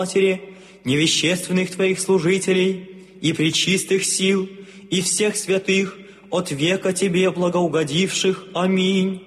Матери, невещественных Твоих служителей и пречистых сил, и всех святых, от века Тебе благоугодивших. Аминь.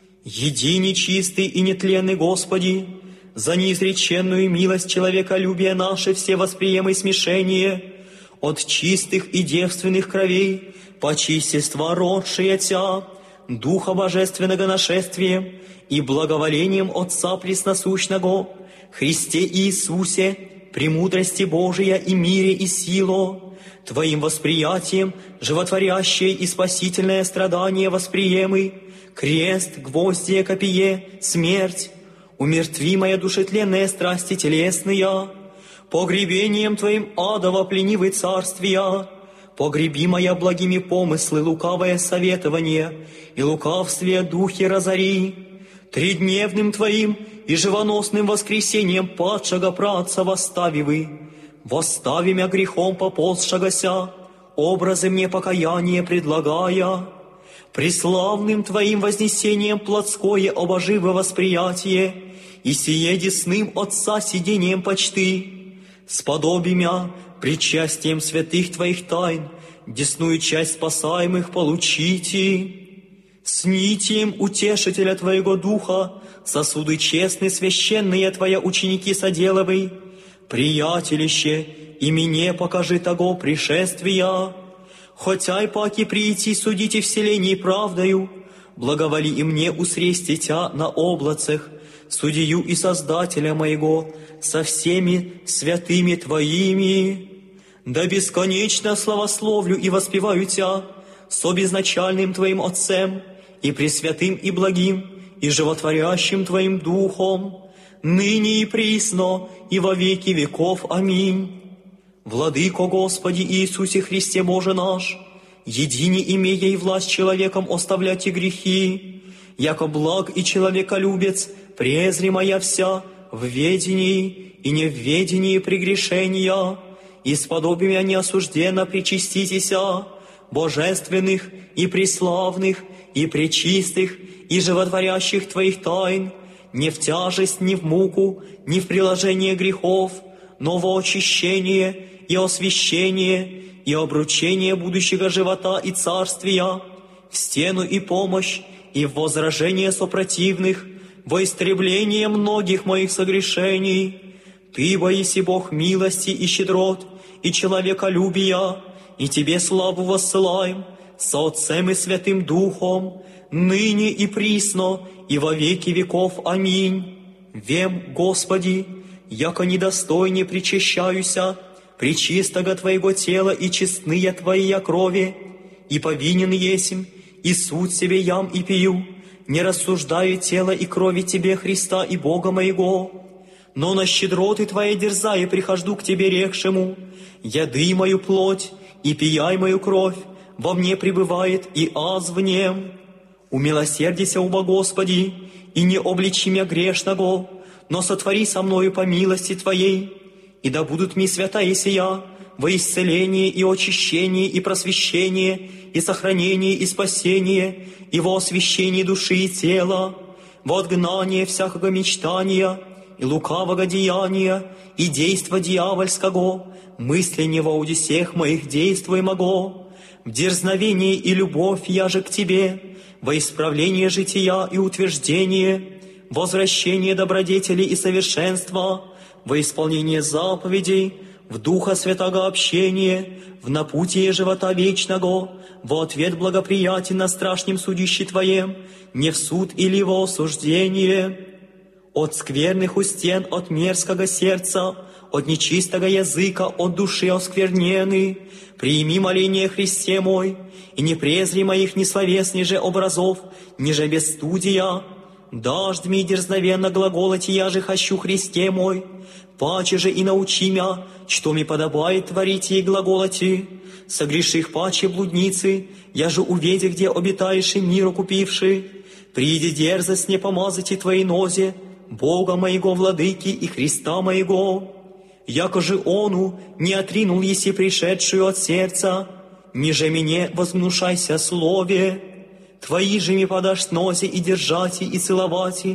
Единый, чистый и нетленный Господи, за неизреченную милость человеколюбия наше все восприемы смешение от чистых и девственных кровей, почистества родшие Тя, Духа Божественного нашествием и благоволением Отца Пресносущного, Христе Иисусе, премудрости Божия и мире и силу, Твоим восприятием животворящее и спасительное страдание восприемы, крест, гвоздие, копье, смерть, умертвимая душетленные страсти телесные, погребением Твоим адово пленивы царствия, погребимая благими помыслы лукавое советование и лукавствие духи разори, тридневным Твоим и живоносным воскресением падшего праотца восставивы, восставимя грехом поползшегося, образы мне покаяния предлагая, преславным Твоим вознесением плотское обоживо восприятие, и сие десным Отца сидением почты, сподобимя причастием святых Твоих тайн, десную часть спасаемых получите, с нитием утешителя Твоего Духа, сосуды честные, священные Твоя ученики соделывай, приятелище, и мне покажи того пришествия, хотя и паки прийти судите вселении правдою, благоволи и мне усрести Тя на облацах, судью и Создателя моего, со всеми святыми Твоими. Да бесконечно славословлю и воспеваю Тя со безначальным Твоим Отцем, и пресвятым и благим, и животворящим Твоим Духом, ныне и присно, и во веки веков. Аминь. Владыко Господи Иисусе Христе Боже наш, едини имея и власть человеком оставлять и грехи, яко благ и человеколюбец, презри моя вся в ведении и не в ведении прегрешения, и сподоби меня неосужденно причаститеся, божественных и преславных, и пречистых, и животворящих Твоих тайн, не в тяжесть, ни в муку, ни в приложение грехов, но во очищение и освящение, и обручение будущего живота и царствия, в стену и помощь, и в возражение сопротивных, во истребление многих моих согрешений. Ты, боиси Бог милости и щедрот, и человеколюбия, и Тебе славу воссылаем, со Отцем и Святым Духом, ныне и присно, и во веки веков. Аминь. Вем, Господи, яко недостойне причащаюся, пречистого Твоего тела и честные Твоя крови, и повинен есмь, и суть себе ям и пью, не рассуждаю тела и крови Тебе, Христа и Бога моего, но на щедроты Твоей дерзая прихожду к Тебе рекшему, яды мою плоть и пияй мою кровь, во мне пребывает и аз в нем. Умилосердися, уба Господи, и не обличи меня грешного, но сотвори со мною по милости Твоей, и да будут ми святая сия во исцеление и очищение и просвещение и сохранение и спасение и во освящении души и тела, во отгнание всякого мечтания и лукавого деяния и действа дьявольского, мысления во удесех моих действуемого, в дерзновении и любовь я же к Тебе, во исправление жития и утверждение, возвращение добродетели и совершенства, во исполнение заповедей, в Духа Святого общения, в напутие живота вечного, во ответ благоприятен на страшном судище Твоем, не в суд или во осуждение. От скверных устен, от мерзкого сердца, от нечистого языка, от души осквернены, прими моление Христе мой, и не презри моих несловесных же образов, ниже бесстудия. Дождь ми дерзновенно глаголать я же хочу, Христе мой, паче же и научи мя, что ми подобает творить и глаголати. Согреших паче блудницы, я же уведи, где обитаешь и миру купивши. Приди дерзость не помазать и Твоей нозе, Бога моего, Владыки и Христа моего. Яко же Ону не отринул еси пришедшую от сердца, ниже мне возгнушайся слове. Твои же ми подашь нозе и держати, и целовати,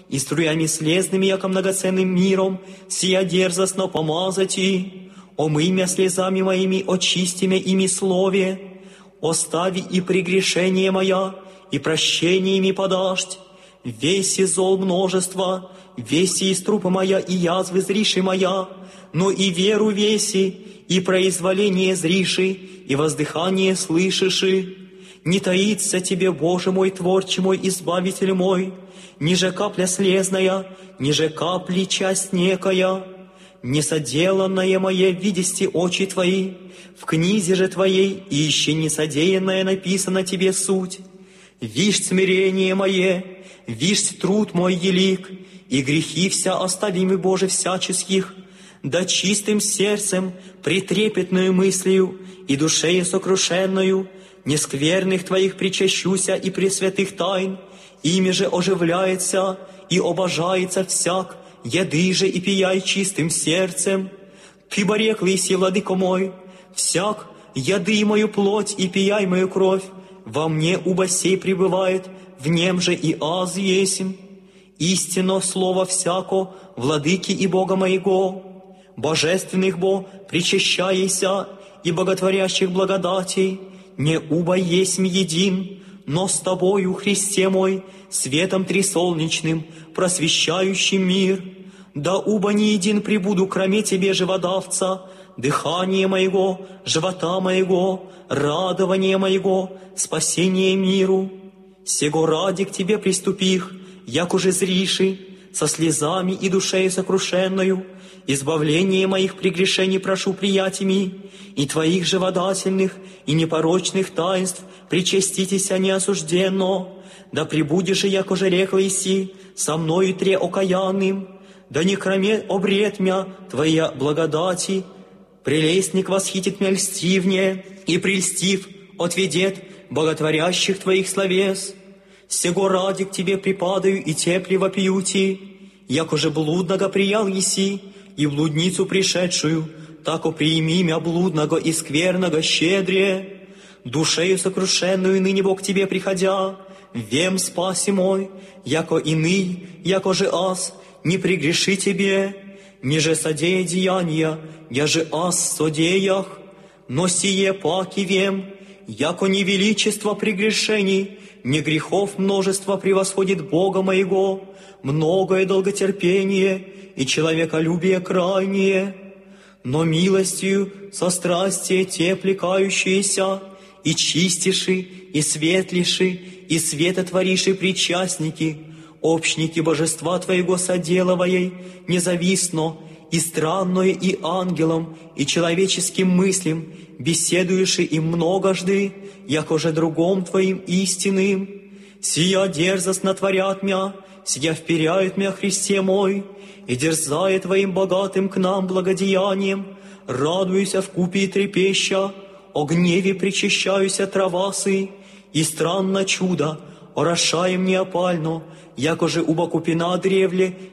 и струями слезными, яко многоценным миром, сия дерзостно помазати. Омый мя слезами моими, очисти мя ими слове, остави и прегрешение моя, и прощениями подашь. Веси зол множество, веси из трупа моя, и язвы зриши моя, но и веру веси, и произволение зриши, и воздыхание слышиши. Не таится тебе, Боже мой, Творче мой, Избавитель мой, ниже капля слезная, ниже капли часть некая, несоделанное мое видести очи Твои, в книзе же Твоей, и еще несодеянное написано Тебе суть. Вишь смирение мое, вишь труд мой елик, и грехи вся оставимы, Боже, всяческих, да чистым сердцем, притрепетную мыслью и душею сокрушенную, нескверных Твоих причащуся и пресвятых тайн, ими же оживляется и обожается всяк, еды же и пияй чистым сердцем. Ты бореклый си, владыко мой, всяк, еды мою плоть и пияй мою кровь, во мне уба сей пребывает, в нем же и аз есмь. Истинно слово всяко, владыки и Бога моего, божественных бо, причащайся, и боготворящих благодатей, не уба есмь един, но с Тобою, Христе мой, светом трисолнечным, просвещающим мир. Да уба не един прибуду, кроме Тебе, живодавца, дыхание моего, живота моего, радование моего, спасение миру. Сего ради к Тебе приступих, як уже зриши, со слезами и душею сокрушенную, избавление моих прегрешений прошу приятиями, и Твоих живодательных и непорочных таинств причаститеся неосужденно, да прибудешь и яко же рекла иси, со мною тре окаянным, да не кроме обрет мя Твоя благодати, прелестник восхитит мя льстивнее, и прельстив отведет боготворящих Твоих словес. Сего ради к Тебе припадаю и тепле вопиюти, яко же блудного приял еси, и блудницу пришедшую, тако приими мя блудного и скверного щедрее. Душею сокрушенную ныне Бог к Тебе приходя, вем спаси мой, яко иный, яко же аз, не прегреши Тебе, ниже содея деяния, я же аз содеях, но сие паки вем, яко не величество прегрешений, не грехов множество превосходит Бога моего, многое долготерпение и человеколюбие крайнее, но милостью со страстие те плекающиеся, и чистиши, и светлиши, и светотвориши причастники, общники божества Твоего соделывая, независно, и странное, и ангелом, и человеческим мыслям, беседуешь им многожды, яко же другом Твоим истинным. Сия дерзостно творят мя, сия вперяет мя, Христе мой, и дерзает Твоим богатым к нам благодеянием, радуюся вкупе и трепеща, о гневе причащаюся травасы, и странно чудо, орошаем неопально, яко же уба купина древле,